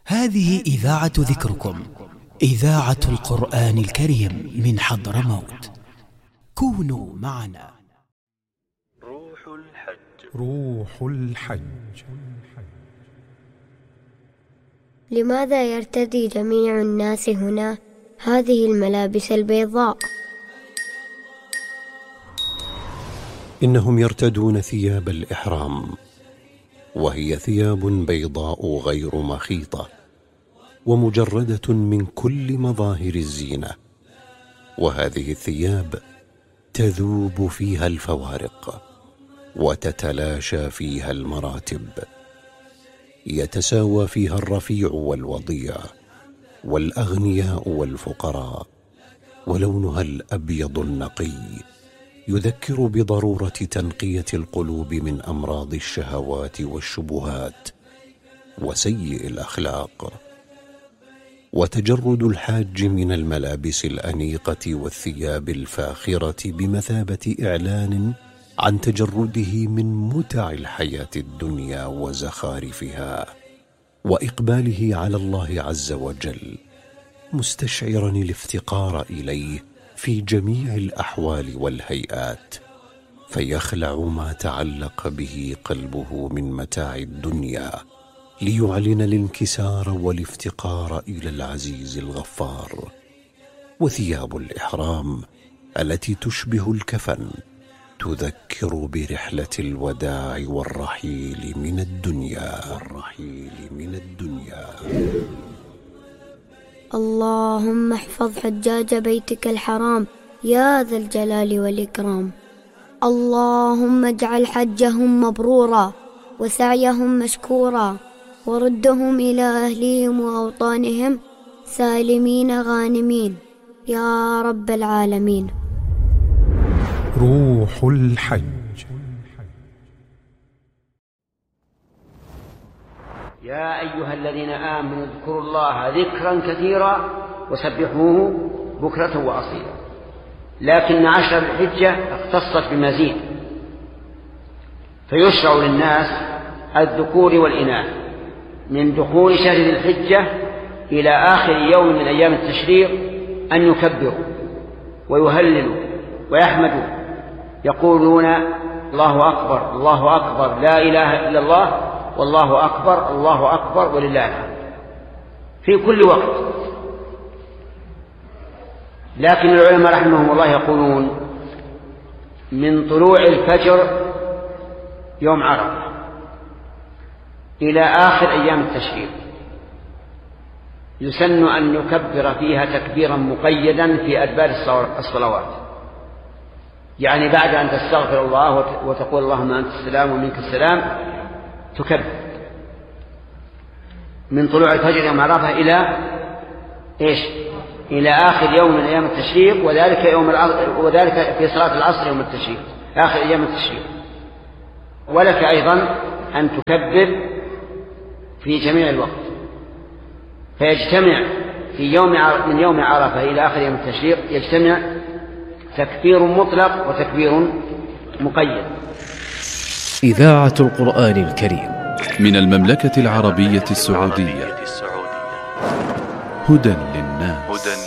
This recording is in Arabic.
هذه إذاعة ذكركم، إذاعة القرآن الكريم من حضرموت. كونوا معنا. روح الحج. لماذا يرتدي جميع الناس هنا هذه الملابس البيضاء؟ إنهم يرتدون ثياب الإحرام، وهي ثياب بيضاء غير مخيطة ومجردة من كل مظاهر الزينة، وهذه الثياب تذوب فيها الفوارق وتتلاشى فيها المراتب، يتساوى فيها الرفيع والوضيع والأغنياء والفقراء، ولونها الأبيض النقي يذكر بضرورة تنقية القلوب من أمراض الشهوات والشبهات وسيء الأخلاق. وتجرد الحاج من الملابس الأنيقة والثياب الفاخرة بمثابة إعلان عن تجرده من متع الحياة الدنيا وزخارفها، وإقباله على الله عز وجل، مستشعرا الافتقار إليه في جميع الأحوال والهيئات، فيخلع ما تعلق به قلبه من متاع الدنيا ليعلن الانكسار والافتقار إلى العزيز الغفار. وثياب الإحرام التي تشبه الكفن تذكر برحلة الوداع والرحيل من الدنيا. اللهم احفظ حجاج بيتك الحرام يا ذا الجلال والإكرام. اللهم اجعل حجهم مبرورا وسعيهم مشكورا، وردهم إلى أهليهم وأوطانهم سالمين غانمين يا رب العالمين. روح الحج. يا أيها الذين آمنوا اذكروا الله ذكرا كثيرا وسبحوه بكرة وأصيلا. لكن 10 الحجة اختصت بمزيد، فيشرع للناس الذكور والإناث من دخول شهر ذي الحجة إلى آخر يوم من أيام التشريق أن يكبروا ويهللوا ويحمدوا، يقولون الله أكبر الله أكبر لا إله إلا الله والله أكبر الله أكبر ولله الحمد في كل وقت. لكن العلماء رحمهم الله يقولون من طلوع الفجر يوم عرفة إلى آخر أيام التشريق يسن أن يكبر فيها تكبيرا مقيدا في أدبار الصلوات، يعني بعد أن تستغفر الله وتقول اللهم أنت السلام ومنك السلام تكبر من طلوع الفجر يوم عرفة إلى إلى آخر يوم من أيام التشريق، وذلك في صلاة العصر يوم التشريق آخر أيام التشريق. ولك أيضا أن تكبر في جميع الوقت، فيجتمع في من يوم عرفة إلى آخر يوم التشريق يجتمع تكبير مطلق وتكبير مقيد. إذاعة القرآن الكريم من المملكة العربية السعودية. هدى للناس.